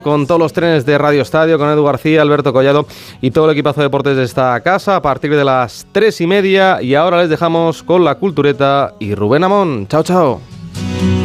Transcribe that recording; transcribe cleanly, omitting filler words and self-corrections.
Con todos los trenes de Radio Estadio, con Edu García, Alberto Collado y todo el equipazo de deportes de esta casa a partir de las 3:30. Y ahora les dejamos con la cultureta y Rubén Amón. Chao, chao.